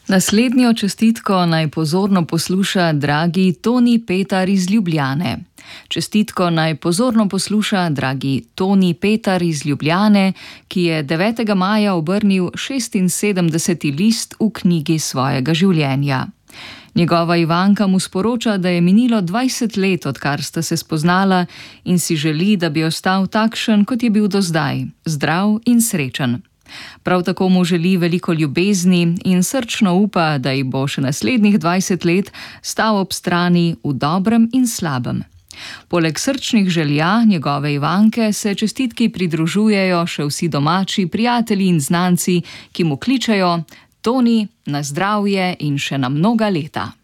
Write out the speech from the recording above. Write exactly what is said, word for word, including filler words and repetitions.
Naslednjo čestitko naj pozorno posluša dragi Toni Petar iz Ljubljane. Čestitko naj pozorno posluša dragi Toni Petar iz Ljubljane, ki je devetega maja obrnil šestinsedemdeseti list v knjigi svojega življenja. Njegova Ivanka mu sporoča, da je minilo dvajset let, odkar sta se spoznala, in si želi, da bi ostal takšen, kot je bil do zdaj, zdrav in srečen. Prav tako mu želi veliko ljubezni in srčno upa, da ji bo še naslednjih dvajset let stal ob strani v dobrem in slabem. Poleg srčnih želja njegove Ivanke se čestitki pridružujejo še vsi domači, prijatelji in znanci, ki mu kličejo: Toni, na zdravje in še na mnoga leta.